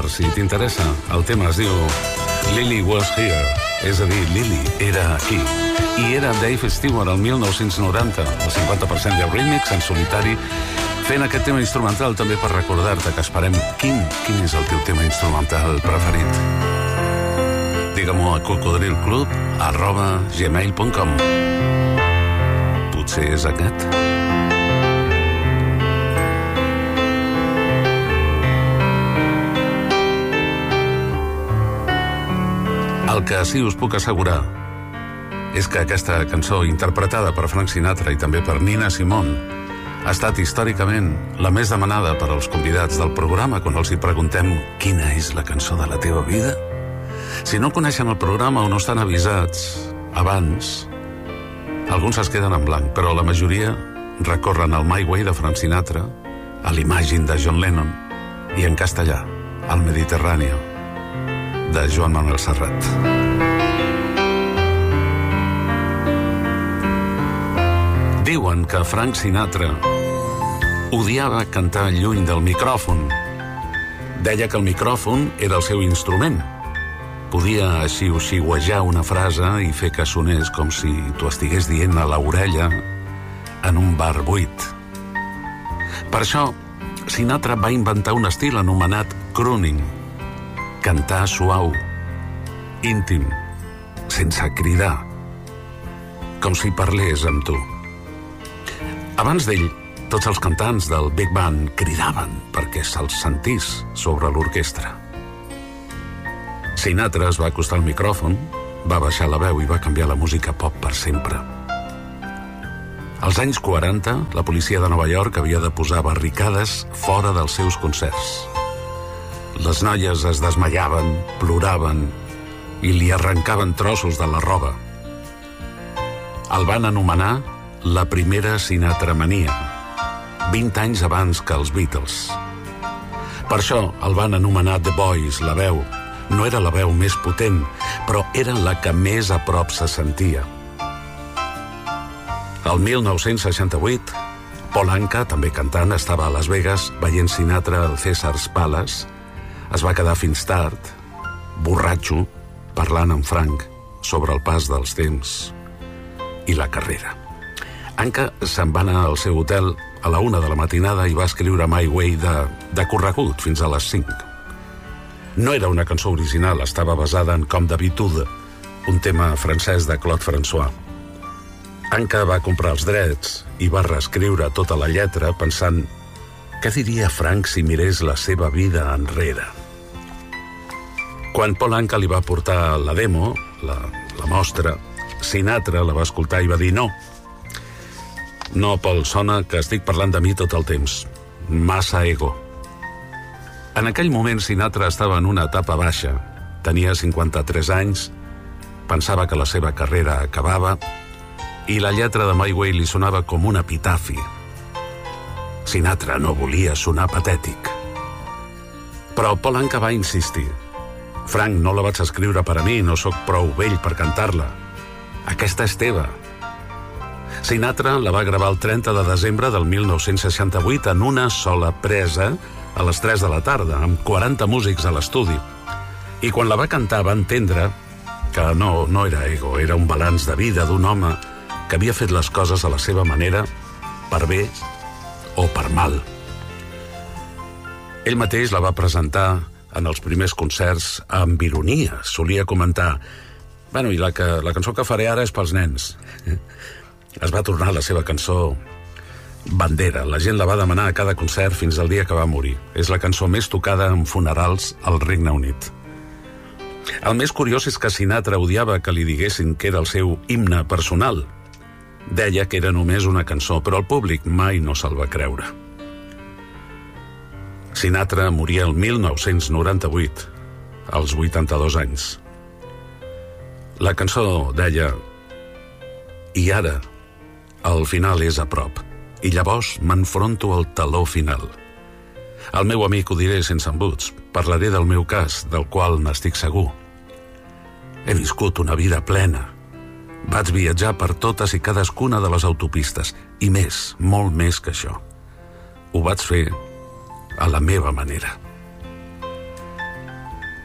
si t'interessa. El tema es diu Lily Was Here, és a dir, Lily era aquí. I era Dave Stewart el 1990, el 50% de remix en solitari, fent aquest tema instrumental també per recordar-te que esperem quin és el teu tema instrumental preferit. Digue-m'ho a cocodrilclub@gmail.com. Potser és aquest. El que sí us puc assegurar és que aquesta cançó, interpretada per Frank Sinatra i també per Nina Simone, ha estat històricament la més demanada per als convidats del programa quan els hi preguntem quina és la cançó de la teva vida. Si no coneixen el programa o no estan avisats abans, alguns es queden en blanc, però la majoria recorren al My Way de Frank Sinatra, a l'Imagine de John Lennon i en castellà, al Mediterráneo de Joan Manuel Serrat. Diuen que Frank Sinatra odiava cantar lluny del micròfon. Deia que el micròfon era el seu instrument. Podia xiuxiuejar una frase i fer que sonés com si t'ho estigués dient a l'orella en un bar buit. Per això, Sinatra va inventar un estil anomenat crooning, cantar suau, íntim, sense cridar, com si parlés amb tu. Abans d'ell, tots els cantants del Big Band cridaven perquè se'ls sentís sobre l'orquestra. Sinatra es va acostar al micròfon, va baixar la veu i va canviar la música pop per sempre. Als anys 40, la policia de Nova York havia de posar barricades fora dels seus concerts. Les noies es desmaiaven, ploraven i li arrencaven trossos de la roba. El van anomenar la primera Sinatramania, 20 anys abans que els Beatles. Per això el van anomenar The Voice, la veu. No era la veu més potent, però era la que més a prop se sentia. El 1968, Paul Anka, també cantant, estava a Las Vegas veient Sinatra al Caesars Palace. Es va quedar fins tard, borratxo, parlant amb Frank sobre el pas dels temps i la carrera. Anka se'n va anar al seu hotel a la 1 de la matinada i va escriure My Way de corregut fins a les 5. No era una cançó original, estava basada en Comme d'habitude, un tema francès de Claude François. Anka va comprar els drets i va reescriure tota la lletra pensant què diria Frank si mirés la seva vida enrere. Quan Paul Anka li va portar la demo, la mostra, Sinatra la va escoltar i va dir no, Paul, sona que estic parlant de mi tot el temps. Massa ego. En aquell moment Sinatra estava en una etapa baixa. Tenia 53 anys, pensava que la seva carrera acabava i la lletra de My Way li sonava com un epitafi. Sinatra no volia sonar patètic. Però Paul Anka va insistir. Frank, no la vaig escriure per a mi, no sóc prou vell per cantar-la. Aquesta és teva. Sinatra la va gravar el 30 de desembre del 1968 en una sola presa a les 3 de la tarda, amb 40 músics a l'estudi. I quan la va cantar va entendre que no era ego, era un balanç de vida d'un home que havia fet les coses a la seva manera, per bé o per mal. Ell mateix la va presentar en els primers concerts amb ironia. Solia comentar, bueno, i la cançó que faré ara és pels nens. Es va tornar la seva cançó bandera. La gent la va demanar a cada concert fins al dia que va morir. És la cançó més tocada en funerals al Regne Unit. El més curiós és que Sinatra odiava que li diguessin que era el seu himne personal. Deia que era només una cançó, però el públic mai no se'l va creure. Sinatra moria el 1998, als 82 anys. La cançó deia i ara el final és a prop i llavors m'enfronto al teló final. Al meu amic ho diré sense embuts, parlaré del meu cas, del qual n'estic segur. He viscut una vida plena. Vaig viatjar per totes i cadascuna de les autopistes, i més, molt més que això. Ho vaig fer a la meva manera.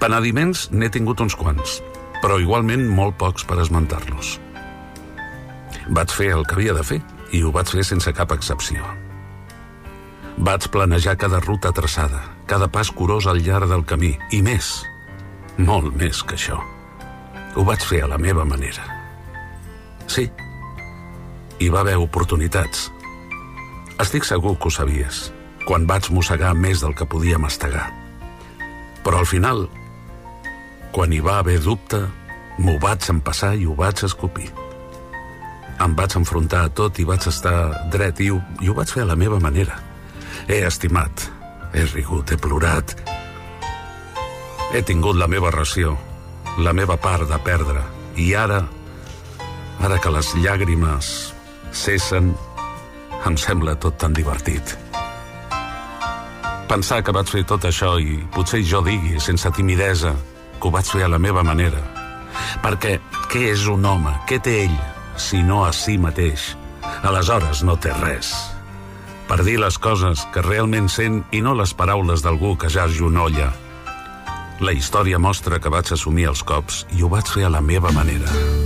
Penediments n'he tingut uns quants, però igualment molt pocs per esmentar-los. Vaig fer el que havia de fer i ho vaig fer sense cap excepció. Vaig planejar cada ruta traçada, cada pas curós al llarg del camí, i més, molt més que això. Ho vaig fer a la meva manera. Sí, hi va haver oportunitats. Estic segur que ho sabies, quan vaig mossegar més del que podia mastegar. Però al final, quan hi va haver dubte, m'ho vaig empassar i ho vaig escopir. Em vaig enfrontar a tot i vaig estar dret i ho vaig fer a la meva manera. He estimat, he rigut, he plorat. He tingut la meva ració, la meva part de perdre. I ara que les llàgrimes cessen, em sembla tot tan divertit. Pensar que vaig fer tot això i potser jo digui, sense timidesa, que ho vaig fer a la meva manera. Perquè què és un home? Què té ell, si no a si mateix? Aleshores no té res. Per dir les coses que realment sent i no les paraules d'algú que ja es genolla. La història mostra que vaig assumir els cops i ho vaig fer a la meva manera.